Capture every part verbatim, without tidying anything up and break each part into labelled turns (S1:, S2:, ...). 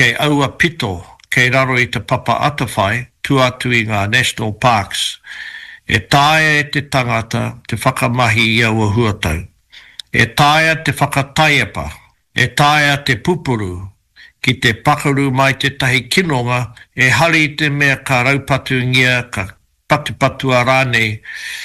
S1: kei aua pito, kei raro i te papa atawhai, tu atu i ngā National Parks. E tāia e te tangata, te whakamahi i aua huatau. E tāia te whakataiapa, e tāia te pupuru, ki te pakaru mai te tahi kinonga, e hari te mea ka raupatu ngia, ka patupatu a rānei,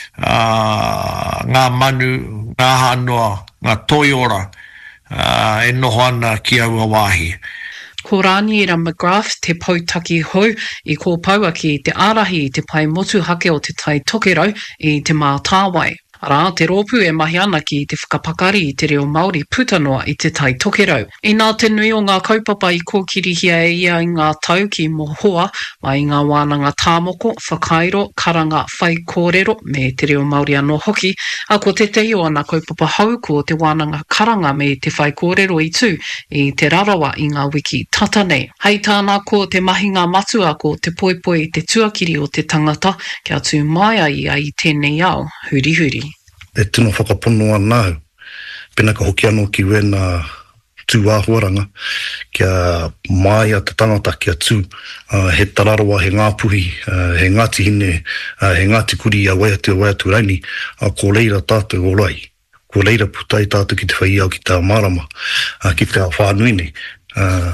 S1: uh, ngā manu, ngā hanoa, ngā toiora, uh, e noho ana ki aua wāhi.
S2: Ko Rāniera McGrath te pautaki hou i ko paua ki te ārahi i te pai motu hake o te tai tokerau i te mātāwai. Rā, te rōpū e mahi ana ki te whakapakari i te reo Māori putanoa i te tai tokerau. I nā te nui o ngā kaupapa i kōkirihia e ia i ngā tau ki mohoa, mai ngā wānanga tāmoko, whakairo, karanga, whai kōrero me te reo Māori anō hoki, a ko te teo ana kaupapa hau ko te wānanga karanga me te whai kōrero i tū i te rarawa i ngā wiki tata nei. Hei tāna ko te mahinga matua ko te poipoi i te tuakiri o te tangata, kia tū maia ia i tēnei au, huri huri.
S3: E tino whakapono anau, pena ka hoki anō ki wena tū āhuaranga, kia māia te tangata kia tū, uh, he tararawa, he ngāpuhi, uh, he ngāti hine, uh, he ngāti kuri a waiatu a waiatu raini, uh, ko leira tātou orai, ko leira putai tātou ki te whaiau ki tā marama, uh, ki tā whānuine, uh,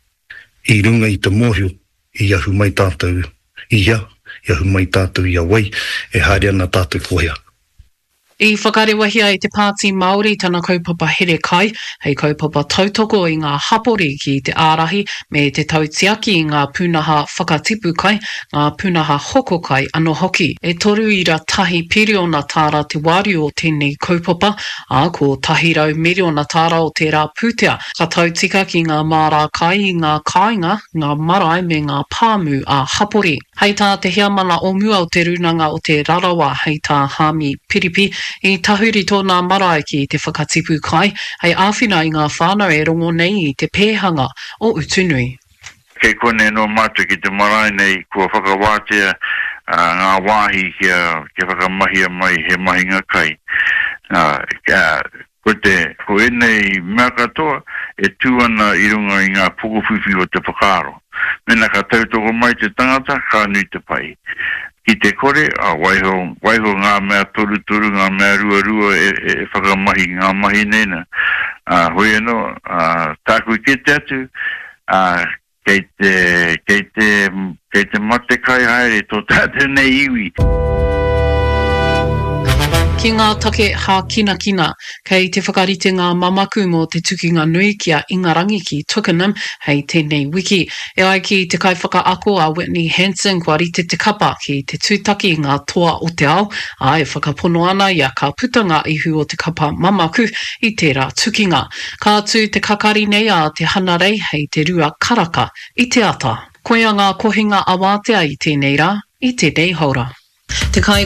S3: i runga i te mōhio, i ahu mai tātou ia, i ahu mai tātou ia wai, e haere ana tātou kohea.
S2: I whakarewahia i te Pāti Māori tana kaupapa here kai, hei kaupapa tautoko i ngā hapori ki te ārahi me te tautiaki i ngā pūnaha whakatipu kai, ngā pūnaha hoko kai anō hoki. E toru i ra tahi piriona tāra te wāri o tēnei kaupapa, a ko tahirau miriona tāra o tērā pūtea, ka tautika ki ngā mārā kai i ngā kāinga, ngā marae me ngā pāmu a hapori. Hei tā te hiamana o mua o te runanga o te rarawa hei tā hami piripi, i tahuri tōna marae ki te whakatipu kai, hei āwhina i ngā whānau e rongo nei i te pēhanga o utunui.
S4: Kei kone no mātua ki te marae nei kua whakawātea uh, ngā wāhi kia, kia whakamahia mai he mahinga kai. Uh, uh, ko te ko enei mea katoa e tūana i runga i ngā pukuwhiwhi o te whakaro. Mena ka tautoko mai te tangata, ka nui te pai. Ki te kore, a waiho, waiho ngā mea toru toru, ngā mea rua rua e, e, e whakamahi, ngā mahi nena. Uh, hoi anō, uh, tākui ke te atu, uh, kei te, kei te, kei te mate kai haere tō tātou nei iwi.
S2: Ki ngā take hā kina kina, kei te whakarite ngā mamaku mō te tukinga nui kia Ingarangi ki Twickenham, hei tēnei wiki. E ai ki te kai whakaako a Whitney Hanson kua rite te kapa ki te tūtaki ngā toa o te ao, a e whakapono ana i a ka putanga ihu o te kapa mamaku i tērā tukinga. Ka tū te kakari nei a te hanarei hei te rua karaka i te ata. Koea ngā kohinga awātea i tēnei rā, i tēnei haura. Te kai